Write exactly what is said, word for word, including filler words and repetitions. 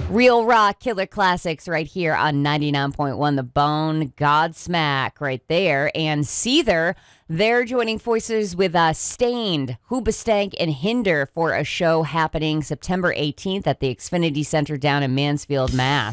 Real rock killer classics right here on ninety-nine point one The Bone. Godsmack right there. And Seether, they're joining forces with uh, Stained, Hoobastank, and Hinder for a show happening September eighteenth at the Xfinity Center down in Mansfield, Mass.